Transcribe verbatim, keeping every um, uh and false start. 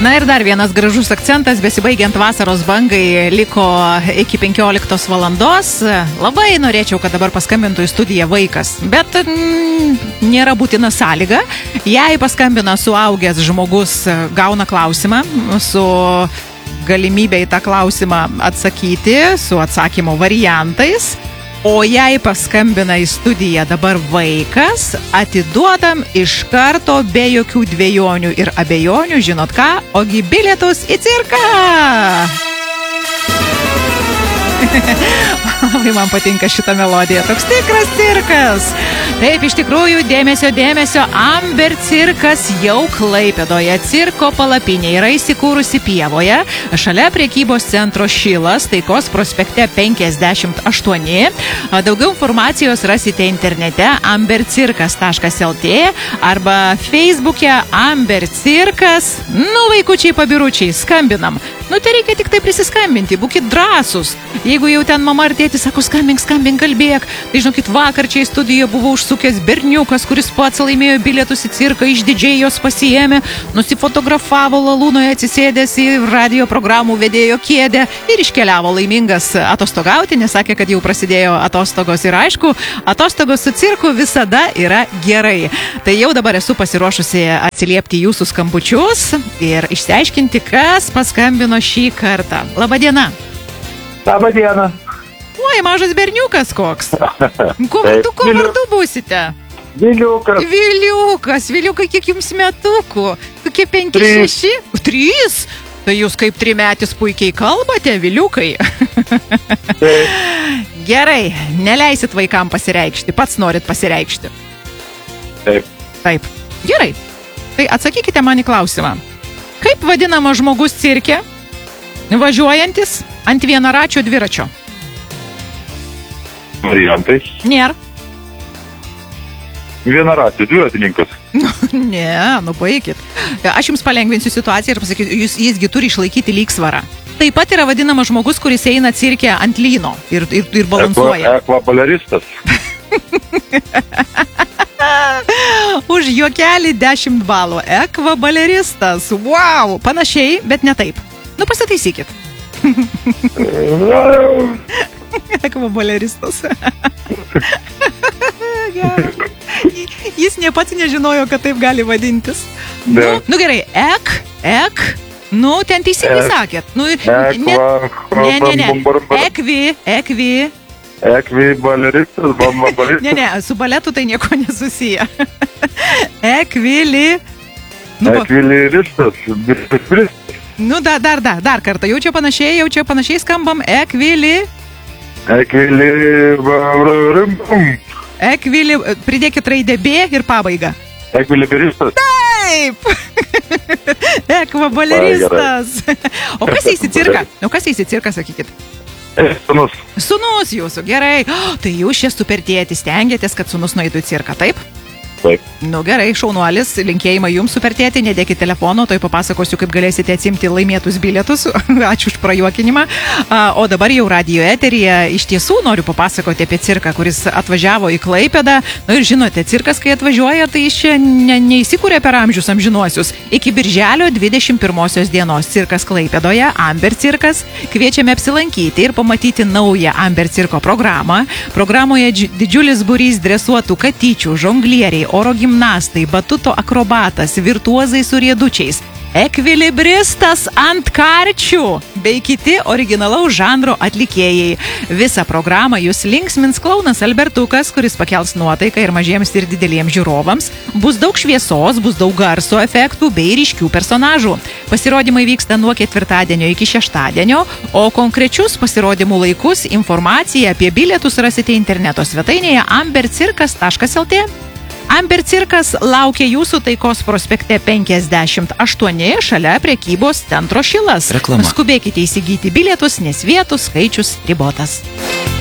Na ir dar vienas gražus akcentas, besibaigiant vasaros bangai, liko iki penkioliktos valandos. Labai norėčiau, kad dabar paskambintų į studiją vaikas, bet mm, nėra būtina sąlyga. Jei paskambina suaugęs žmogus, gauna klausimą su galimybė į tą klausimą atsakyti, su atsakymo variantais. O jei paskambina į studiją dabar vaikas, atiduodam iš karto be jokių dvejonių ir abejonių, žinot ką, ogi bilietus į cirką! Labai man patinka šita melodija, toks tikras cirkas. Taip, iš tikrųjų, dėmesio, dėmesio, Amber cirkas jau Klaipėdoje. Cirko palapinė yra įsikūrusi pievoje, šalia prekybos centro Šilas, Taikos prospekte penkiasdešimt aštuoni. Daugiau informacijos rasite internete amber cirkas taškas lt arba Facebook'e Amber cirkas. Nu, vaikučiai pabiručiai, skambinam. Nu, tai reikia tik tai prisiskambinti, būkit drąsus. Jeigu jau ten mama ar tėtis sako, skambink, skambink, kalbėk. Tai žinokit, vakar čia į studiją buvo užsukęs berniukas, kuris pats laimėjo bilietus į cirką, išdidžiai jos pasiėmė, nusifotografavo lalūnoje atsisėdęs į radio programų vedėjo kėdę ir iškeliavo laimingas atostogauti, nes sakė, kad jau prasidėjo atostogos ir aišku, atostogos su cirku visada yra gerai. Tai jau dabar esu pasiruošusi atsiliepti jūsų skambučius ir išsiaiškinti, kas paskambino šį kartą. Labadiena. Labadiena. Oi, mažas berniukas koks. Kuo vardu, kuo vardu būsite? Viliukas. Viliukas. Viliukai, kiek jums metukų? Kokie penki, šeši? Trys? Tai jūs kaip trimetis puikiai kalbate, Viliukai. Gerai, neleisit vaikam pasireikšti, pats norit pasireikšti. Taip. Taip. Gerai. Tai atsakykite man į klausimą. Kaip vadinama žmogus cirke, važiuojantis ant vienaračio dviračio? Variantai. Nėra. Vienaratis dviratininkas. Ne, nu baikit. Aš jums palengvinsiu situaciją ir pasakysiu, jis, jisgi turi išlaikyti lygsvarą. Taip pat yra vadinamas žmogus, kuris eina cirke ant lyno ir, ir, ir balansuoja. Ekvabaleristas. Už juokelį dešimt balų. Ekvabaleristas. Wow, panašiai, bet ne taip. Nu, pasitaisykit. Ekvabaleristas. Jis ne pats nežinojo, kad taip gali vadintis. Nu, nu gerai, ek, ek, nu, ten teisingai sakėt. Nu, ne, ne, ne, ne, ekvi, ekvi. Ekvi baleristas, bambaleristas. Ne, ne, su baletu tai nieko nesusiję. Ekvili. Nu, Ekviliristas, bispristas. Nu, dar, dar, dar, dar kartą. Jau čia panašiai, jau čia panašiai skambam. Ekvili. Ekvili. Ekvili. Pridėkit raidę B ir pabaigą. Ekviliberistas. Taip. Ekvabaleristas. O kas eis į cirką? O kas eis į cirką, sakykit? Sunus. Sunus jūsų, gerai. O, tai jūs čia super tėtis, stengiatės, kad sunus nueitų į cirką, taip? Taip. Nu gerai, šaunuolis, linkėjimai jums super tėti, nedėkit telefono, tai papasakosiu, kaip galėsite atsimti laimėtus bilietus. Ačiū už prajuokinimą. O dabar jau radijo eteryje iš tiesų noriu papasakoti apie cirką, kuris atvažiavo į Klaipėdą. Nu ir žinote, cirkas, kai atvažiuoja, tai iš čia ne, neįsikūrė per amžius amžinuosius. Iki birželio dvidešimt pirmosios dienos cirkas Klaipėdoje, Amber cirkas. Kviečiame apsilankyti ir pamatyti naują Amber cirko programą. Programoje didžiulis būrys dresuotų katyčių, žonglieriai, oro gimnastai, batuto akrobatas, virtuozai su riedučiais, ekvilibristas ant karčių bei kiti originalaus žanro atlikėjai. Visą programą jūs linksmins klounas Albertukas, kuris pakels nuotaiką ir mažiems ir dideliems žiūrovams. Bus daug šviesos, bus daug garso efektų bei ryškių personažų. Pasirodymai vyksta nuo ketvirtadienio iki šeštadienio, o konkrečius pasirodymų laikus, informaciją apie bilietus rasite interneto svetainėje amber cirkas taškas lt. Amber cirkas laukia jūsų Taikos prospekte penkiasdešimt aštuoni šalia prekybos centro Šilas. Reklama. Skubėkite įsigyti bilietus, nes vietų skaičius ribotas.